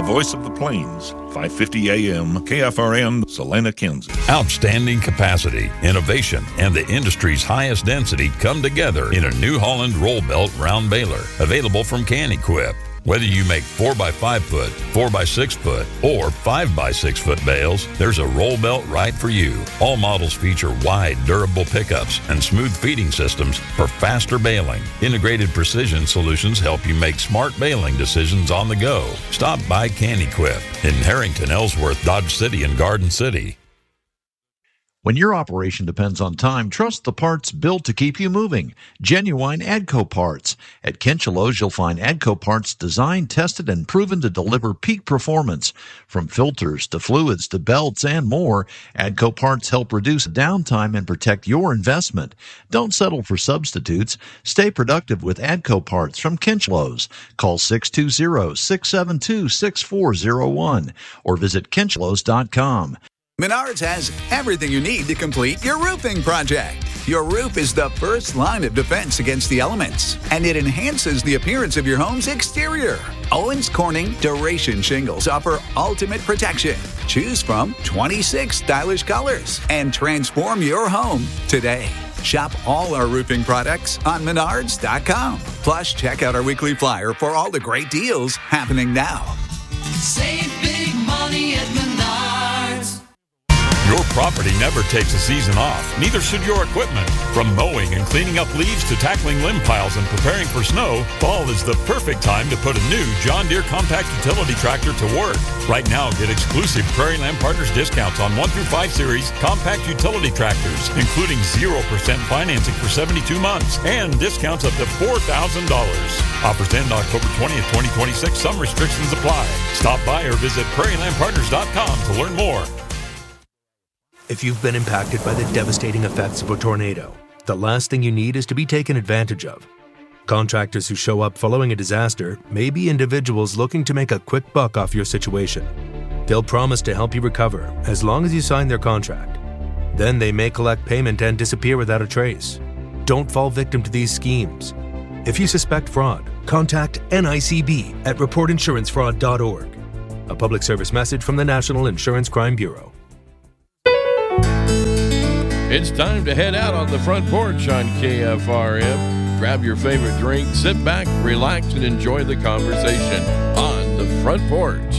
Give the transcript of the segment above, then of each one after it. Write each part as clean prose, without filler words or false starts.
The voice of the plains, 550 AM, KFRN, Salina, Kansas. Outstanding capacity, innovation, and the industry's highest density come together in a New Holland roll belt round baler, available from Can-Equip. Whether you make 4x5 foot, 4x6 foot, or 5x6 foot bales, there's a roll belt right for you. All models feature wide, durable pickups and smooth feeding systems for faster baling. Integrated precision solutions help you make smart baling decisions on the go. Stop by Can-Equip in Harrington, Ellsworth, Dodge City, and Garden City. When your operation depends on time, trust the parts built to keep you moving. Genuine AGCO parts. At Kinchelo's, you'll find AGCO parts designed, tested, and proven to deliver peak performance. From filters to fluids to belts and more, AGCO parts help reduce downtime and protect your investment. Don't settle for substitutes. Stay productive with AGCO parts from Kinchelo's. Call 620-672-6401 or visit kinchelos.com. Menards has everything you need to complete your roofing project. Your roof is the first line of defense against the elements, and it enhances the appearance of your home's exterior. Owens Corning Duration Shingles offer ultimate protection. Choose from 26 stylish colors and transform your home today. Shop all our roofing products on Menards.com. Plus, check out our weekly flyer for all the great deals happening now. Save big money at Menards. Your property never takes a season off, neither should your equipment. From mowing and cleaning up leaves to tackling limb piles and preparing for snow, fall is the perfect time to put a new John Deere compact utility tractor to work. Right now, get exclusive Prairie Land Partners discounts on 1 through 5 series compact utility tractors, including 0% financing for 72 months and discounts up to $4,000. Offers end October 20th, 2026. Some restrictions apply. Stop by or visit prairielandpartners.com to learn more. If you've been impacted by the devastating effects of a tornado, the last thing you need is to be taken advantage of. Contractors who show up following a disaster may be individuals looking to make a quick buck off your situation. They'll promise to help you recover as long as you sign their contract. Then they may collect payment and disappear without a trace. Don't fall victim to these schemes. If you suspect fraud, contact NICB at reportinsurancefraud.org. A public service message from the National Insurance Crime Bureau. It's time to head out on the front porch on KFRM. Grab your favorite drink, sit back, relax, and enjoy the conversation on the front porch.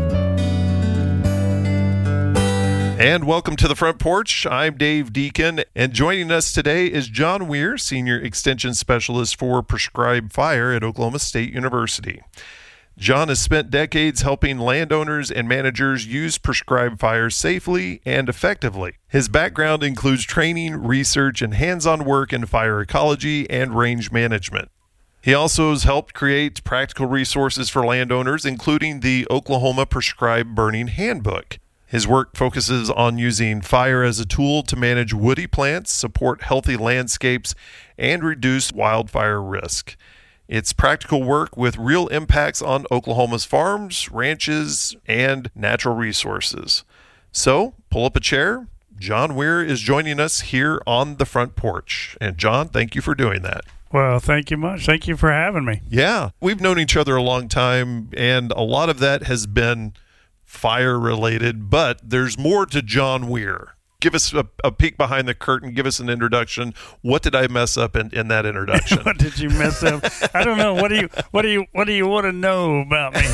And welcome to the front porch. I'm Dave Deacon, and joining us today is John Weir, Senior Extension Specialist for Prescribed Fire at Oklahoma State University. John has spent decades helping landowners and managers use prescribed fire safely and effectively. His background includes training, research, and hands-on work in fire ecology and range management. He also has helped create practical resources for landowners, including the Oklahoma Prescribed Burning Handbook. His work focuses on using fire as a tool to manage woody plants, support healthy landscapes, and reduce wildfire risk. It's practical work with real impacts on Oklahoma's farms, ranches, and natural resources. So, pull up a chair. John Weir is joining us here on the front porch. And John, thank you for doing that. Well, thank you much. Thank you for having me. Yeah, we've known each other a long time, and a lot of that has been fire-related, but there's more to John Weir. Give us a peek behind the curtain. Give us an introduction. What did I mess up in that introduction? What did you mess up? I don't know. What do you want to know about me?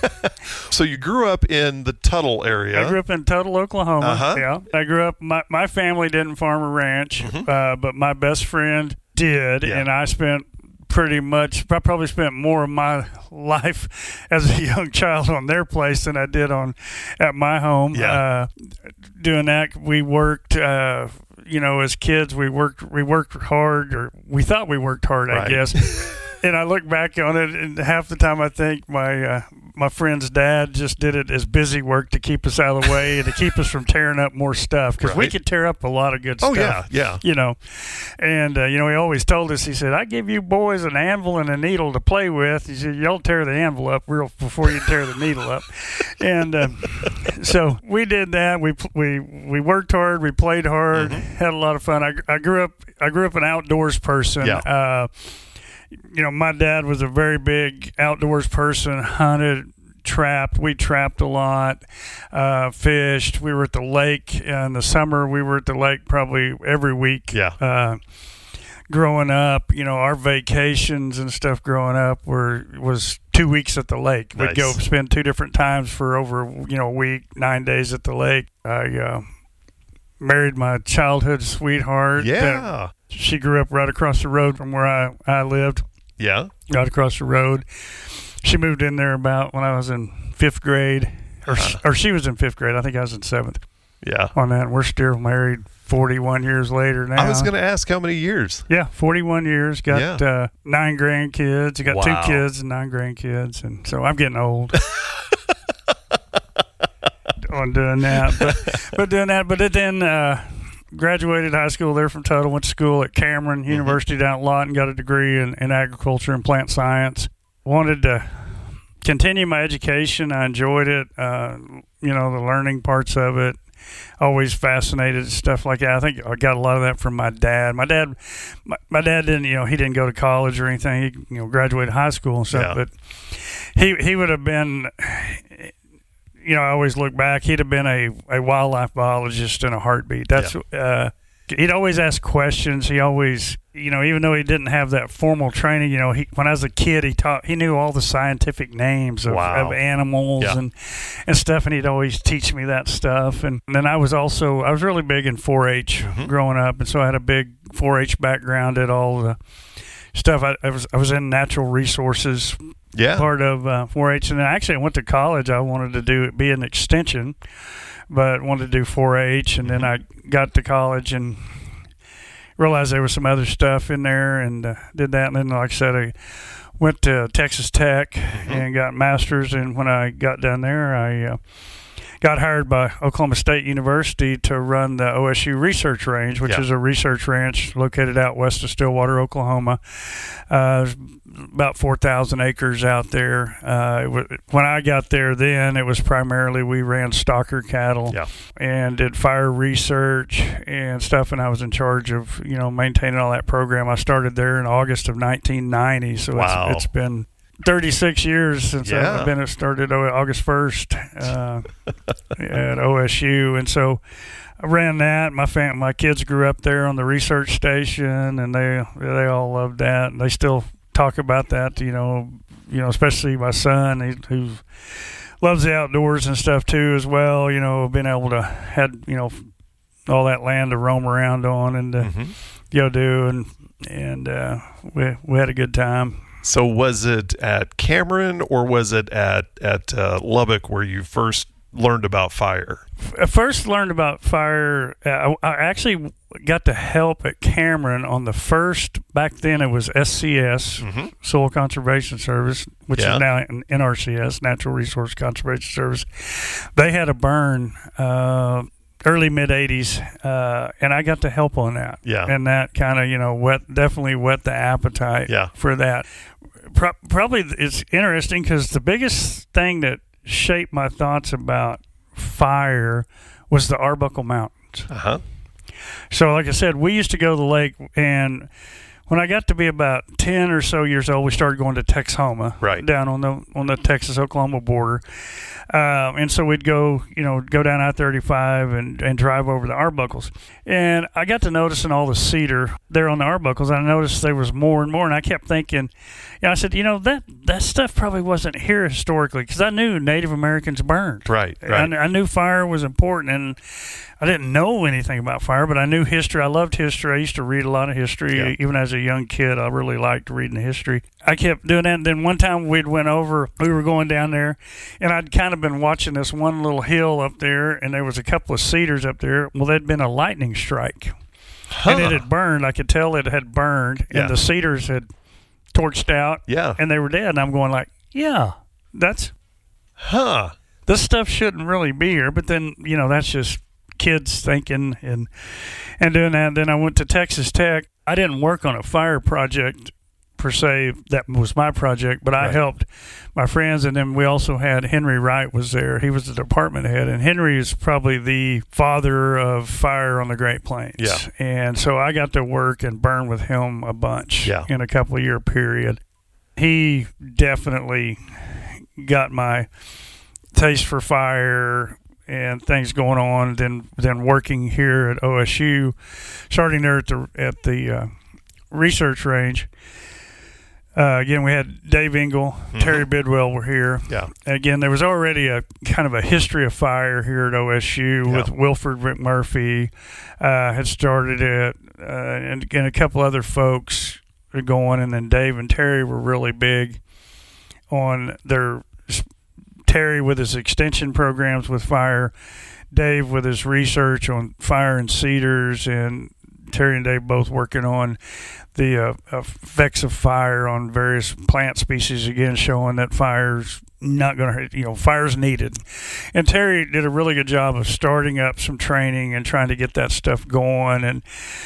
So you grew up in the Tuttle area. I grew up in Tuttle, Oklahoma. Uh-huh. Yeah. I grew up. My family didn't farm a ranch, but my best friend did, and I spent I probably spent more of my life as a young child on their place than I did at my home. Yeah. Doing that, we worked, as kids, we worked hard, or we thought we worked hard, right. I guess. And I look back on it, and half the time I think my friend's dad just did it as busy work to keep us out of the way and to keep us from tearing up more stuff, because we could tear up a lot of good stuff. Oh, yeah. And, he always told us, he said, I give you boys an anvil and a needle to play with. He said, y'all tear the anvil up before you tear the needle up. And so we did that. We worked hard. We played hard, had a lot of fun. I grew up an outdoors person. Yeah. My dad was a very big outdoors person, hunted, trapped. We trapped a lot, fished. We were at the lake in the summer. We were at the lake probably every week. Yeah. Growing up, our vacations and stuff growing up was 2 weeks at the lake. Nice. We'd go spend 2 different times for over, a week, 9 days at the lake. I married my childhood sweetheart. Yeah. She grew up right across the road from where I lived. Yeah. Right across the road. She moved in there about when I was in 5th grade, or she was in 5th grade. I think I was in 7th. Yeah. On that, and we're still married 41 years later now. I was going to ask how many years. Yeah, 41 years. Got 9 grandkids. Got 2 kids and 9 grandkids, and so I'm getting old. On doing that, but then graduated high school there from Tuttle. Went to school at Cameron University down at Lawton. Got a degree in agriculture and plant science. Wanted to continue my education. I enjoyed it. The learning parts of it. Always fascinated stuff like that. I think I got a lot of that from my dad. My dad didn't, he didn't go to college or anything. He, graduated high school and stuff. But he would have been. I always look back. He'd have been a wildlife biologist in a heartbeat. That's he'd always ask questions. He always, even though he didn't have that formal training, when I was a kid, he knew all the scientific names of animals and stuff, and he'd always teach me that stuff. And then I was really big in 4-H growing up, and so I had a big 4-H background at all the stuff. I was in natural resources. Yeah. Part of 4-H, and then actually I went to college. I wanted to be an extension, but wanted to do 4-H, and then I got to college and realized there was some other stuff in there, and did that. And then, like I said, I went to Texas Tech and got master's. And when I got down there, I got hired by Oklahoma State University to run the OSU Research Range, which is a research ranch located out west of Stillwater, Oklahoma. About 4,000 acres out there. When I got there then, it was primarily we ran stocker cattle and did fire research and stuff, and I was in charge of, maintaining all that program. I started there in August of 1990, so it's been 36 years since I've been started August 1st at OSU, and so I ran that. My kids grew up there on the research station, and they all loved that, and they still talk about that. Especially my son, who loves the outdoors and stuff too as well. Being able to had all that land to roam around on and go do, and we had a good time. So was it at Cameron or was it at Lubbock where you first learned about fire? I first learned about fire. I actually got to help at Cameron on the first. Back then, it was SCS, Soil Conservation Service, which is now an NRCS, Natural Resource Conservation Service. They had a burn early mid '80s, and I got to help on that. Yeah, and that kind of definitely whet the appetite for that. Probably it's interesting because the biggest thing that shaped my thoughts about fire was the Arbuckle Mountains. So like I said, we used to go to the lake, and when I got to be about 10 or so years old, we started going to Texhoma, down on the Texas-Oklahoma border. And so we'd go down I-35 and drive over the Arbuckles. And I got to noticing all the cedar there on the Arbuckles. I noticed there was more and more, and I kept thinking, I said, that stuff probably wasn't here historically, because I knew Native Americans burned. Right. I knew fire was important, and I didn't know anything about fire, but I knew history. I loved history. I used to read a lot of history. Even as a young kid, I really liked reading history. I kept doing that, and then one time we were going down there, and I'd kind of been watching this one little hill up there, and there was a couple of cedars up there. Well, there'd been a lightning strike, and it had burned. I could tell it had burned, and the cedars had torched out, and they were dead. And I'm going like, that's this stuff shouldn't really be here. But then, that's just kids thinking and doing that. And then I went to Texas Tech. I didn't work on a fire project per se. That was my project, but I helped my friends. And then we also had Henry Wright was there. He was the department head, and Henry is probably the father of fire on the Great Plains. And so I got to work and burn with him a bunch in a couple of year period. He definitely got my taste for fire and things going on, then working here at OSU, starting there at the research range. Again, we had Dave Engel, Terry Bidwell were here. Yeah. Again, there was already a kind of a history of fire here at OSU with Wilford McMurphy had started it, and a couple other folks were going, and then Dave and Terry were really big on their Terry with his extension programs with fire, Dave with his research on fire and cedars, and Terry and Dave both working on the effects of fire on various plant species, again, showing that fire's not going to, fire's needed. And Terry did a really good job of starting up some training and trying to get that stuff going. And,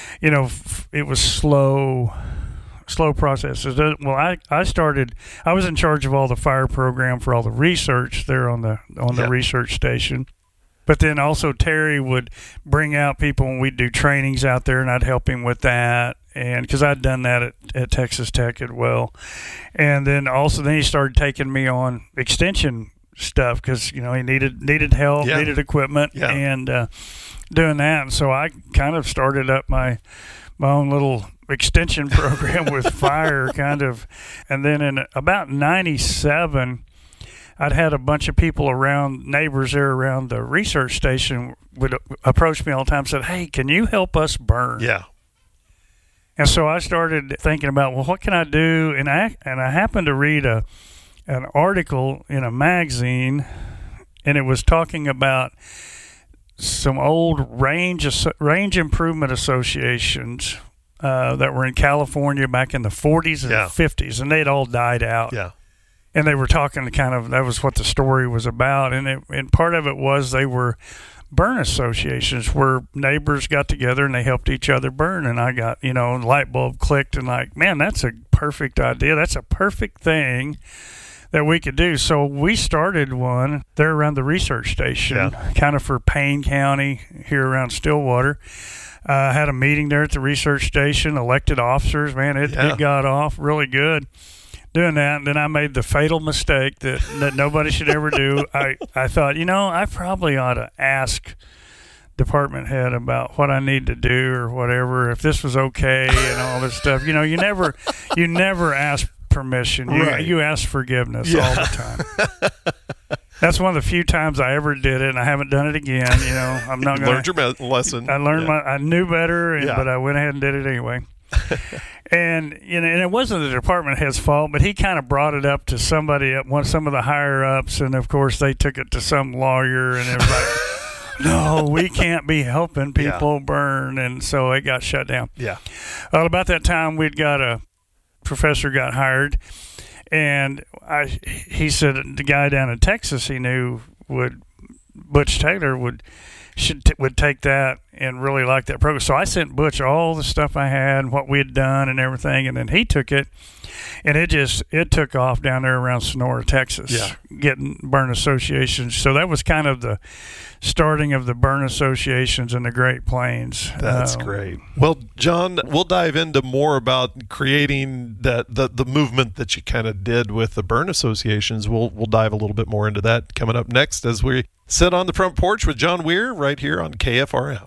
it was slow processes. Well, I was in charge of all the fire program for all the research there on the research station. But then also Terry would bring out people when we'd do trainings out there, and I'd help him with that. And because I'd done that at Texas Tech as well. And then he started taking me on extension stuff because, he needed help, needed equipment, and doing that. And so I kind of started up my own little extension program with fire kind of. And then in about 97, I'd had a bunch of people neighbors there around the research station would approach me all the time and said, "Hey, can you help us burn?" Yeah. And so I started thinking about, well, what can I do? And I happened to read an article in a magazine, and it was talking about some old range improvement associations that were in California back in the 40s and 50s, and they'd all died out. Yeah. And they were talking that was what the story was about. And part of it was they were burn associations where neighbors got together and they helped each other burn. And I got, light bulb clicked and like, man, that's a perfect idea. That's a perfect thing that we could do. So we started one there around the research station, kind of for Payne County here around Stillwater. Had a meeting there at the research station, elected officers, man, it got off really good. Doing that, and then I made the fatal mistake that nobody should ever do. I thought, I probably ought to ask department head about what I need to do or whatever, if this was okay and all this stuff. You never ask permission. You ask forgiveness all the time. That's one of the few times I ever did it, and I haven't done it again. I'm not going to learn your lesson. I learned I knew better, but I went ahead and did it anyway. And and it wasn't the department head's fault, but he kind of brought it up to some of the higher ups, and of course they took it to some lawyer, and it was like, no, we can't be helping people burn, and so it got shut down. Yeah. Well, about that time, a professor got hired, and he said the guy down in Texas he knew Butch Taylor would take that and really like that program. So I sent Butch all the stuff I had and what we had done and everything, and then he took it, and it took off down there around Sonora, Texas, getting burn associations. So that was kind of the starting of the burn associations in the Great Plains. That's great. Well, John, we'll dive into more about creating the movement that you kind of did with the burn associations. We'll dive a little bit more into that coming up next as we sit on the front porch with John Weir right here on KFRM.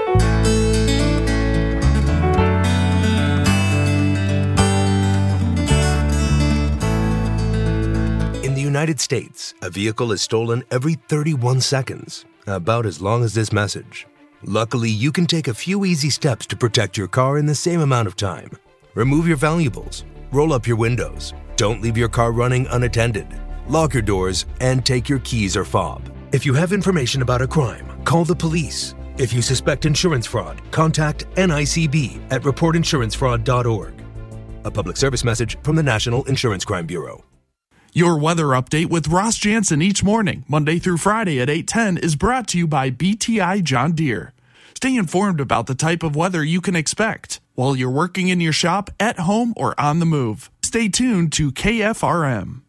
In the United States, a vehicle is stolen every 31 seconds, about as long as this message. Luckily, you can take a few easy steps to protect your car in the same amount of time. Remove your valuables, roll up your windows, don't leave your car running unattended, lock your doors, and take your keys or fob. If you have information about a crime, call the police. If you suspect insurance fraud, contact NICB at reportinsurancefraud.org. A public service message from the National Insurance Crime Bureau. Your weather update with Ross Jansen each morning, Monday through Friday at 8:10, is brought to you by BTI John Deere. Stay informed about the type of weather you can expect while you're working in your shop, at home, or on the move. Stay tuned to KFRM.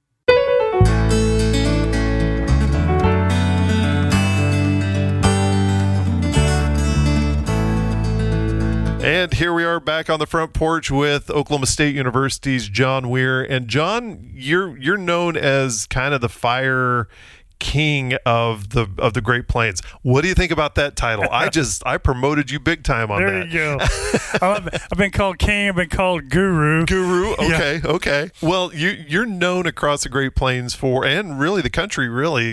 And here we are back on the front porch with Oklahoma State University's John Weir. And John, you're known as kind of the fire king of the Great Plains. What do you think about that title? I promoted you big time on there that. There you go. I've been called king. I've been called guru. Okay. Yeah. Okay. Well, you're known across the Great Plains for, and really the country,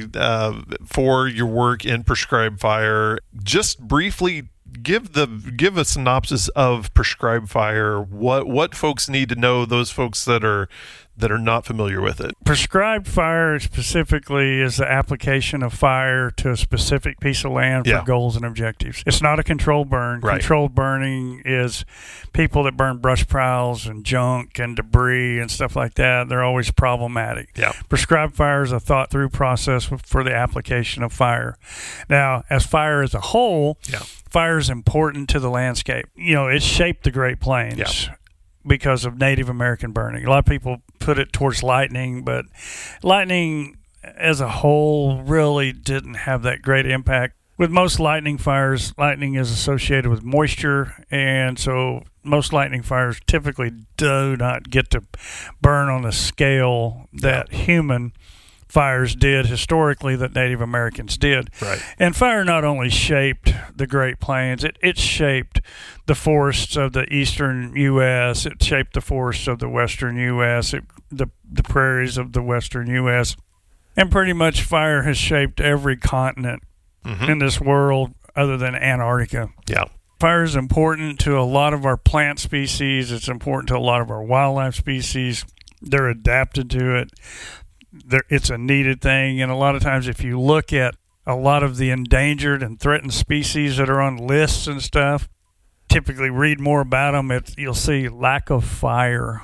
for your work in prescribed fire. Just briefly, give a synopsis of prescribed fire. What folks need to know, those folks that are not familiar with it. Prescribed fire specifically is the application of fire to a specific piece of land for goals and objectives. It's not a controlled burn. Right. Controlled burning is people that burn brush piles and junk and debris and stuff like that. They're always problematic. Yeah. Prescribed fire is a thought-through process for the application of fire. Now, as fire as a whole, fire is important to the landscape. It shaped the Great Plains. Yeah. Because of Native American burning. A lot of people put it towards lightning, but lightning as a whole really didn't have that great impact. With most lightning fires, lightning is associated with moisture, and so most lightning fires typically do not get to burn on the scale that human fires did historically, that Native Americans did. Right. And fire not only shaped the Great Plains, it shaped the forests of the eastern U.S., it shaped the forests of the western U.S., the prairies of the western U.S., and pretty much fire has shaped every continent in this world other than Antarctica. Yeah. Fire is important to a lot of our plant species. It's important to a lot of our wildlife species. They're adapted to it. It's a needed thing, and a lot of times if you look at a lot of the endangered and threatened species that are on lists and stuff, typically read more about them, you'll see lack of fire,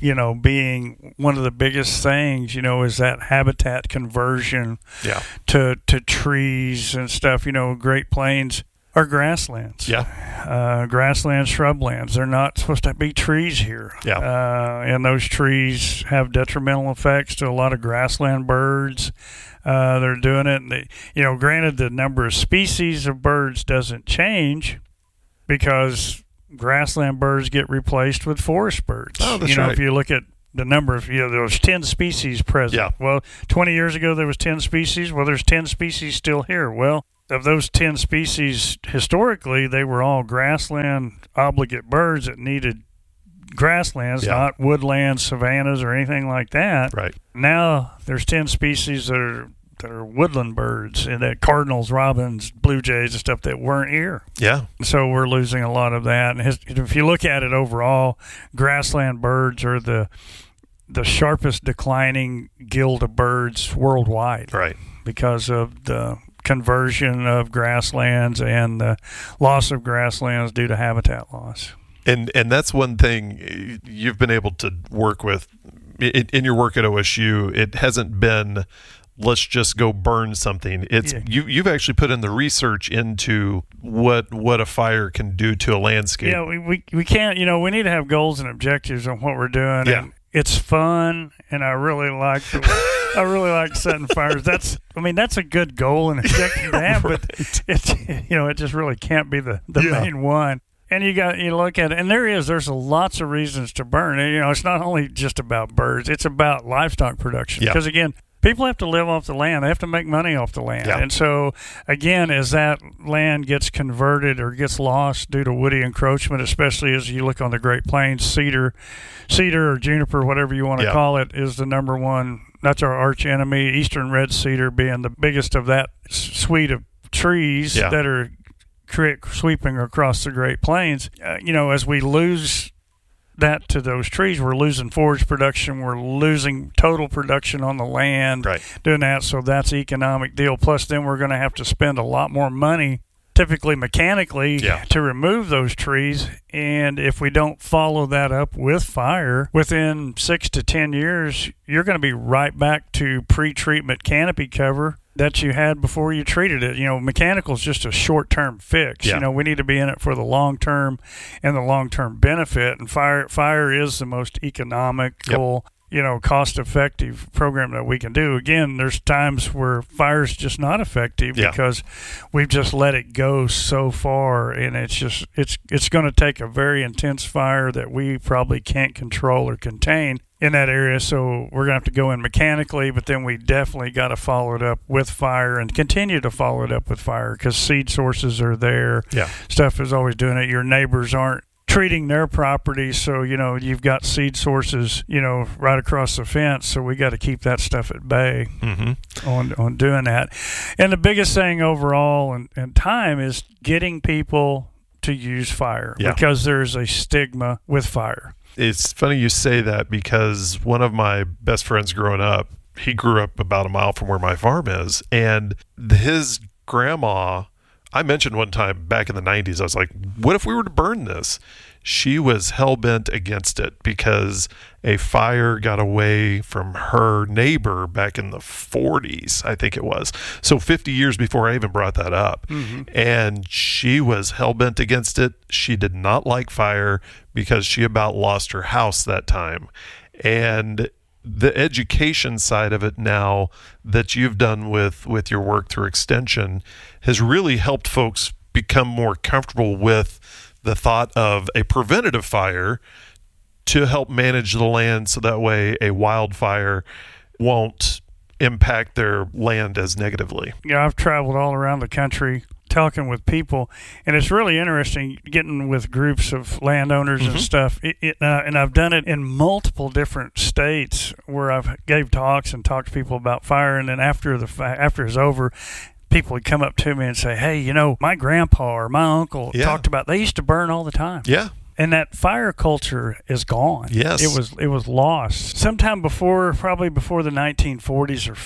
being one of the biggest things, is that habitat conversion to trees and stuff. Great Plains are grasslands. Grasslands, shrublands. They're not supposed to be trees here. And those trees have detrimental effects to a lot of grassland birds. They're doing it. And granted, the number of species of birds doesn't change because grassland birds get replaced with forest birds. Oh, that's right. If you look at the number of, there was 10 species present. Yeah. Well, 20 years ago, there was 10 species. Well, there's 10 species still here. Well, of those 10 species, historically, they were all grassland obligate birds that needed grasslands, not woodlands, savannas, or anything like that. Right. Now, there's 10 species that are woodland birds, and that cardinals, robins, blue jays, and stuff that weren't here. Yeah. So we're losing a lot of that. And if you look at it overall, grassland birds are the sharpest declining guild of birds worldwide. Right. Because of the conversion of grasslands and the loss of grasslands due to habitat loss. And that's one thing you've been able to work with in your work at OSU. It hasn't been, let's just go burn something. It's you've actually put in the research into what a fire can do to a landscape. We can't, we need to have goals and objectives on what we're doing. Yeah. And it's fun, and I really like setting fires. That's a good goal and objective to have, but it just really can't be the main one. And you look at it, and there's lots of reasons to burn. And, it's not only just about birds; it's about livestock production. Because again, people have to live off the land; they have to make money off the land. And so, again, as that land gets converted or gets lost due to woody encroachment, especially as you look on the Great Plains, cedar or juniper, whatever you want to call it, is the number one. That's our arch enemy. Eastern red cedar being the biggest of that suite of trees that are sweeping across the Great Plains. As we lose that to those trees, we're losing forage production, we're losing total production on the land, doing that. So that's an economic deal. Plus, then we're going to have to spend a lot more money, typically mechanically, to remove those trees. And if we don't follow that up with fire, within 6 to 10 years, you're going to be right back to pre-treatment canopy cover that you had before you treated it. Mechanical is just a short-term fix. We need to be in it for the long-term and the long-term benefit. And fire is the most economical cost-effective program that we can do. Again, there's times where fire's just not effective because we've just let it go so far, and it's going to take a very intense fire that we probably can't control or contain in that area. So we're going to have to go in mechanically, but then we definitely got to follow it up with fire and continue to follow it up with fire because seed sources are there. Yeah. Stuff is always doing it. Your neighbors aren't treating their property, so you've got seed sources right across the fence, so we got to keep that stuff at bay on doing that. And the biggest thing overall and time is getting people to use fire because there's a stigma with fire. It's funny you say that because one of my best friends growing up, he grew up about a mile from where my farm is, and his grandma, I mentioned one time back in the 90s, I was like, what if we were to burn this? She was hell-bent against it because a fire got away from her neighbor back in the 40s, I think it was. So 50 years before I even brought that up. And she was hell-bent against it. She did not like fire because she about lost her house that time. And the education side of it now that you've done with your work through Extension has really helped folks become more comfortable with the thought of a preventative fire to help manage the land so that way a wildfire won't impact their land as negatively. Yeah, I've traveled all around the country talking with people, and it's really interesting getting with groups of landowners and stuff. And I've done it in multiple different states where I've gave talks and talked to people about fire, and then after it's over, people would come up to me and say, hey, my grandpa or my uncle talked about, they used to burn all the time. Yeah. And that fire culture is gone. Yes. It was lost. Sometime probably before the 1940s or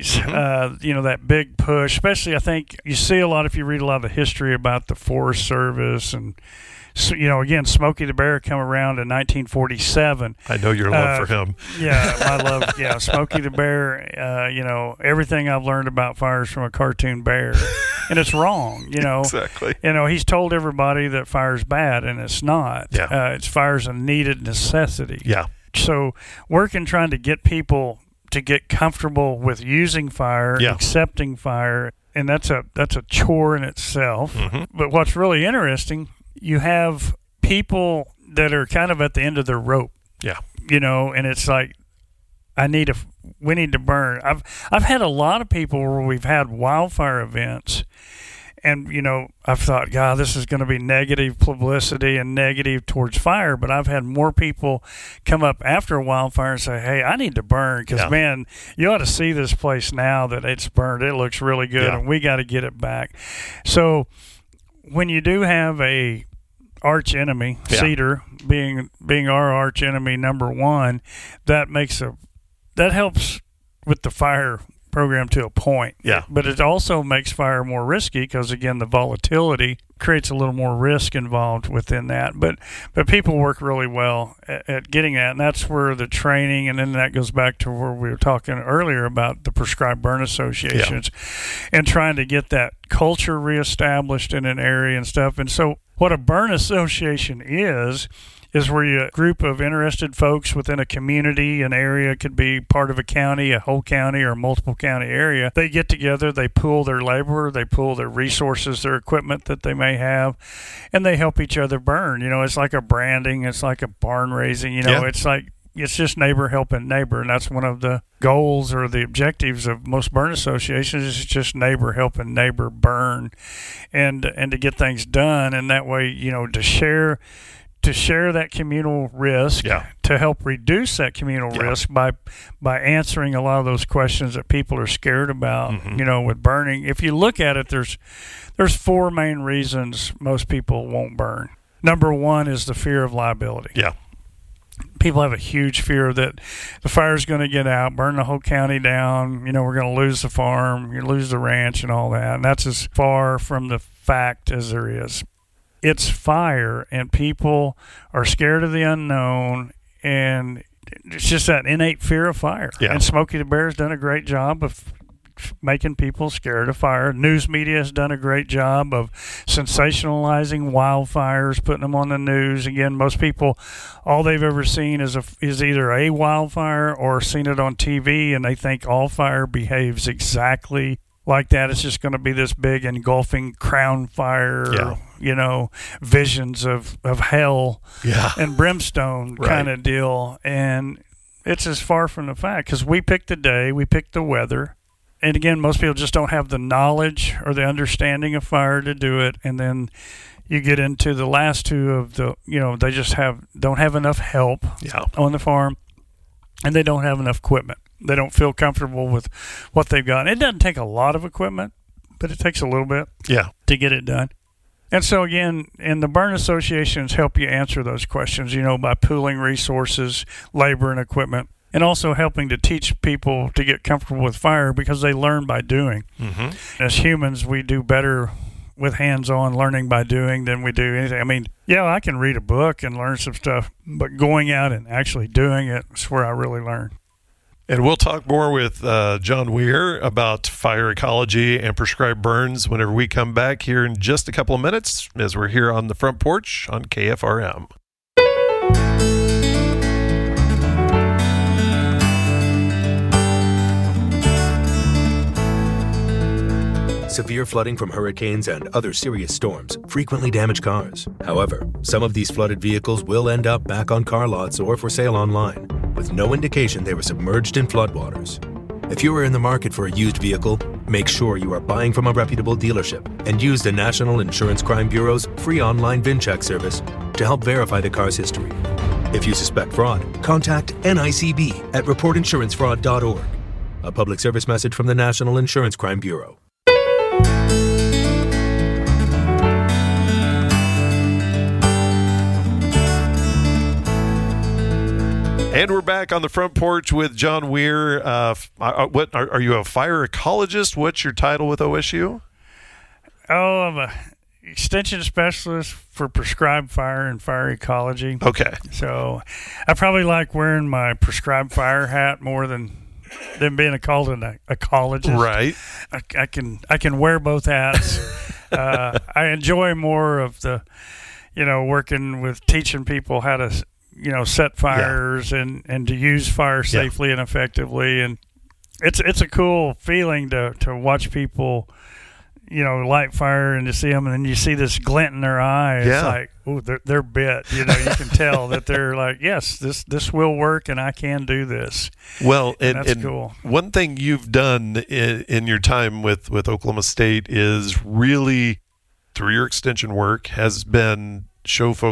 50s, that big push, especially I think you see a lot if you read a lot of the history about the Forest Service and, again, Smokey the Bear come around in 1947. I know your love for him. Yeah, my love. Yeah, Smokey the Bear. Everything I've learned about fire is from a cartoon bear, and it's wrong. Exactly. He's told everybody that fire's bad, and it's not. Yeah. Fire's a needed necessity. Yeah. So trying to get people to get comfortable with using fire, accepting fire, and that's a chore in itself. But what's really interesting, you have people that are kind of at the end of their rope. Yeah. And it's like, we need to burn. I've had a lot of people where we've had wildfire events, and I've thought, God, this is going to be negative publicity and negative towards fire. But I've had more people come up after a wildfire and say, hey, I need to burn because man, you ought to see this place now that it's burned. It looks really good, and we got to get it back. So when you do have a arch enemy, cedar being our arch enemy number one, that helps with the fire program to a point. Yeah. But it also makes fire more risky because, again, the volatility creates a little more risk involved within that. But people work really well at getting that, and that's where the training, and then that goes back to where we were talking earlier about the prescribed burn associations and trying to get that culture reestablished in an area and stuff. And so what a burn association is where a group of interested folks within a community, an area, could be part of a county, a whole county, or a multiple county area. They get together, they pool their labor, they pool their resources, their equipment that they may have, and they help each other burn. It's like a branding, it's like a barn raising, it's just neighbor helping neighbor, and that's one of the goals or the objectives of most burn associations is just neighbor helping neighbor burn and to get things done, and that way, to share that communal risk, to help reduce that communal risk by answering a lot of those questions that people are scared about, with burning. If you look at it, there's four main reasons most people won't burn. Number one is the fear of liability. Yeah. People have a huge fear that the fire's going to get out, burn the whole county down, we're going to lose the farm, you lose the ranch and all that. And that's as far from the fact as there is. It's fire, and people are scared of the unknown, and it's just that innate fear of fire. Yeah. And Smokey the Bear's done a great job of making people scared of fire. News media has done a great job of sensationalizing wildfires, putting them on the news. Again, most people, all they've ever seen is either a wildfire or seen it on TV, and they think all fire behaves exactly like that. It's just going to be this big engulfing crown fire, visions of hell and brimstone kind of deal. And it's as far from the fact, because we picked the day, we picked the weather. And again, most people just don't have the knowledge or the understanding of fire to do it. And then you get into the last two of the, they just don't have enough help on the farm, and they don't have enough equipment. They don't feel comfortable with what they've got. It doesn't take a lot of equipment, but it takes a little bit to get it done. And so, again, and the burn associations help you answer those questions, by pooling resources, labor, and equipment, and also helping to teach people to get comfortable with fire because they learn by doing. Mm-hmm. As humans, we do better with hands-on learning by doing than we do anything. I mean, I can read a book and learn some stuff, but going out and actually doing it is where I really learn. And we'll talk more with John Weir about fire ecology and prescribed burns whenever we come back here in just a couple of minutes, as we're here on the front porch on KFRM. Severe flooding from hurricanes and other serious storms frequently damage cars. However, some of these flooded vehicles will end up back on car lots or for sale online, with no indication they were submerged in floodwaters. If you are in the market for a used vehicle, make sure you are buying from a reputable dealership and use the National Insurance Crime Bureau's free online VIN-check service to help verify the car's history. If you suspect fraud, contact NICB at reportinsurancefraud.org. A public service message from the National Insurance Crime Bureau. And we're back on the front porch with John Weir. What are you, a fire ecologist? What's your title with OSU? Oh, I'm a extension specialist for prescribed fire and fire ecology. Okay. So I probably like wearing my prescribed fire hat more than being called an ecologist. Right. I can wear both hats. I enjoy more of the, working with teaching people how to, set fires and to use fire safely and effectively. And it's a cool feeling to watch people, light fire and to see them, and then you see this glint in their eye. It's like, oh, they're bit. You can tell that they're like, yes, this will work, and I can do this. Well, and that's cool. One thing you've done in your time with Oklahoma State is really, through your extension work, has been show folks